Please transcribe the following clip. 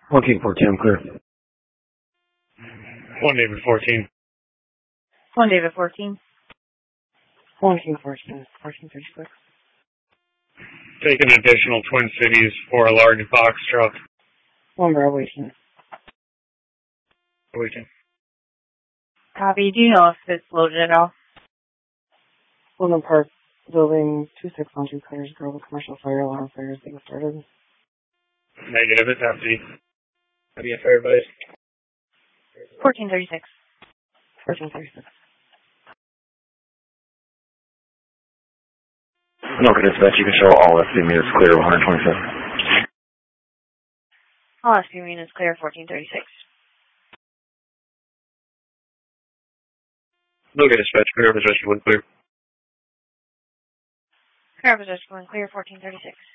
1 King 14, I'm clear. 1 David 14. 1 David 14. 1 King 14, 1436. Take an additional Twin Cities for a large box truck. 1 Bravo 18. Waiting. Copy. Do you know if it's loaded at all? Woodland Park, building 2612 Cars Grove, commercial fire alarm fires being started. Negative, it's empty. How do you fire advice? 1436. 1436. No, good dispatch. You can show all SC units clear 127. All SC units clear 1436. No good dispatch. Clear, possession, one clear. Clear possession, clear 1436.